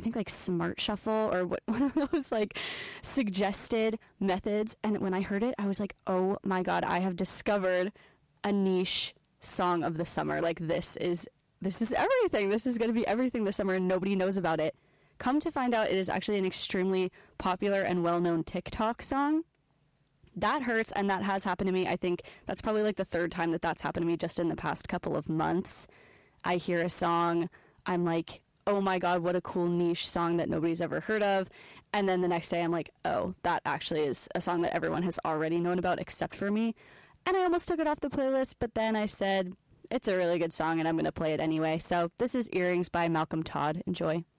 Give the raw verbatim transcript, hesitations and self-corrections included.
think like Smart Shuffle or what, one of those like suggested methods. And when I heard it, I was like, oh my God, I have discovered a niche song of the summer. Like this is, this is everything. This is going to be everything this summer and nobody knows about it. Come to find out, it is actually an extremely popular and well-known TikTok song. That hurts, and that has happened to me. I think that's probably like the third time that that's happened to me just in the past couple of months. I hear a song, I'm like, oh my God, what a cool niche song that nobody's ever heard of. And then the next day I'm like, oh, that actually is a song that everyone has already known about except for me. And I almost took it off the playlist, but then I said, it's a really good song and I'm going to play it anyway. So this is Earrings by Malcolm Todd. Enjoy.